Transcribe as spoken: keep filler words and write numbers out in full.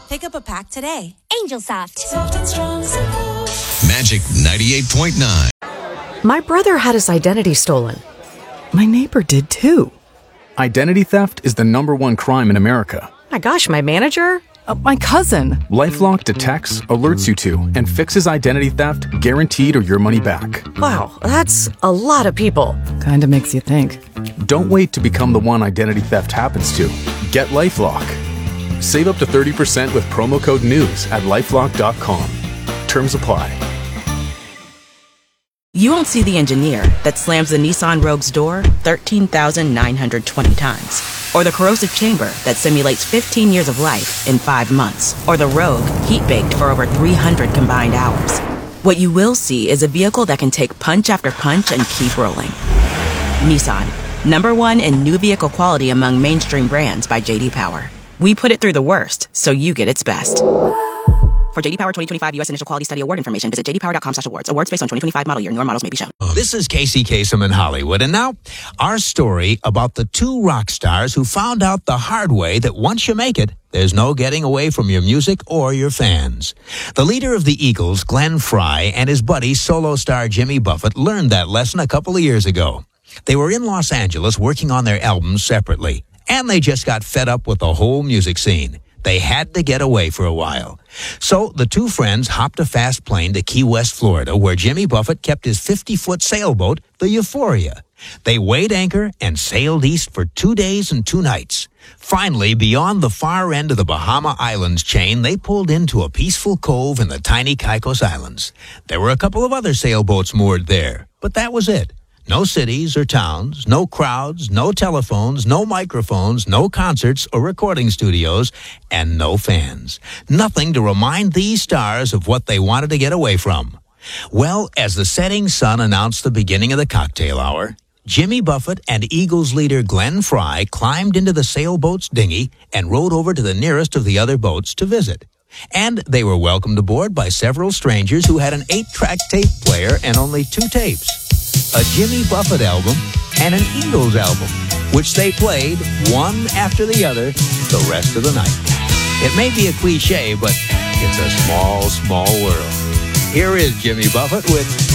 Pick up a pack today. Angel Soft. Soft and strong, simple. Magic ninety-eight point nine. My brother had his identity stolen. My neighbor did too. Identity theft is the number one crime in America. My gosh, my manager? Uh, my cousin. LifeLock detects, alerts you to, and fixes identity theft guaranteed or your money back. Wow, that's a lot of people. Kinda makes you think. Don't wait to become the one identity theft happens to. Get LifeLock. Save up to thirty percent with promo code NEWS at lifelock dot com. Terms apply. You won't see the engineer that slams the Nissan Rogue's door thirteen thousand nine hundred twenty times. Or the corrosive chamber that simulates fifteen years of life in five months. Or the Rogue heat-baked for over three hundred combined hours. What you will see is a vehicle that can take punch after punch and keep rolling. Nissan, number one in new vehicle quality among mainstream brands by J D Power. We put it through the worst, so you get its best. For J D Power twenty twenty-five U S Initial Quality Study Award information, visit j d power dot com slash awards. Awards based on twenty twenty-five model year. Newer models may be shown. This is Casey Kasem in Hollywood, and now our story about the two rock stars who found out the hard way that once you make it, there's no getting away from your music or your fans. The leader of the Eagles, Glenn Frey, and his buddy, solo star Jimmy Buffett, learned that lesson a couple of years ago. They were in Los Angeles working on their albums separately, and they just got fed up with the whole music scene. They had to get away for a while. So the two friends hopped a fast plane to Key West, Florida, where Jimmy Buffett kept his fifty-foot sailboat, the Euphoria. They weighed anchor and sailed east for two days and two nights. Finally, beyond the far end of the Bahama Islands chain, they pulled into a peaceful cove in the tiny Caicos Islands. There were a couple of other sailboats moored there, but that was it. No cities or towns, no crowds, no telephones, no microphones, no concerts or recording studios, and no fans. Nothing to remind these stars of what they wanted to get away from. Well, as the setting sun announced the beginning of the cocktail hour, Jimmy Buffett and Eagles leader Glenn Frey climbed into the sailboat's dinghy and rowed over to the nearest of the other boats to visit. And they were welcomed aboard by several strangers who had an eight-track tape player and only two tapes. A Jimmy Buffett album and an Eagles album, which they played one after the other the rest of the night. It may be a cliche, but it's a small, small world. Here is Jimmy Buffett with